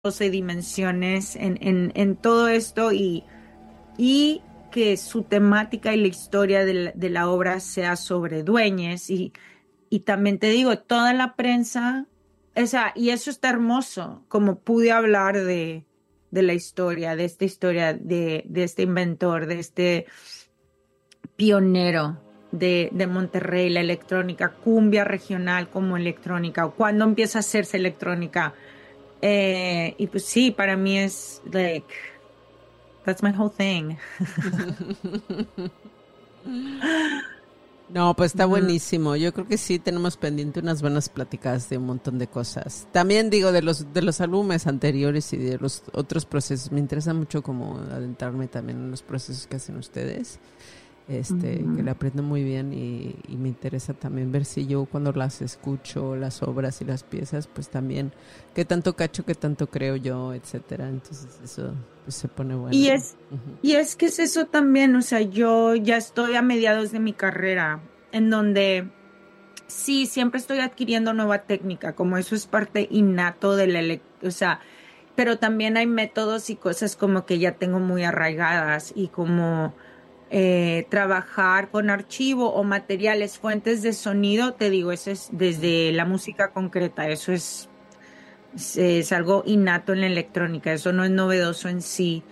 12 dimensiones en todo esto y que su temática y la historia de la obra sea sobre dueños y también te digo, toda la prensa, o sea, y eso está hermoso, como pude hablar de la historia, de esta historia, de este inventor, de este pionero de Monterrey, la electrónica, cumbia regional como electrónica, o cuando empieza a hacerse electrónica. Y pues sí, para mí es like, that's my whole thing. No, pues está Ujú. buenísimo. Yo creo que sí tenemos pendiente unas buenas pláticas de un montón de cosas. También digo de los álbumes anteriores y de los otros procesos. Me interesa mucho como adentrarme también en los procesos que hacen ustedes. Que le Ujú. aprendo muy bien y me interesa también ver si yo cuando las escucho, las obras y las piezas, pues también qué tanto cacho, qué tanto creo yo, etcétera. Entonces eso pues, se pone bueno. Y es, Ujú. y es que es eso también, o sea, yo ya estoy a mediados de mi carrera, en donde sí, siempre estoy adquiriendo nueva técnica, como eso es parte innato de o sea, pero también hay métodos y cosas como que ya tengo muy arraigadas y como trabajar con archivo o materiales, fuentes de sonido, te digo, eso es desde la música concreta, eso es algo innato en la electrónica, eso no es novedoso en sí.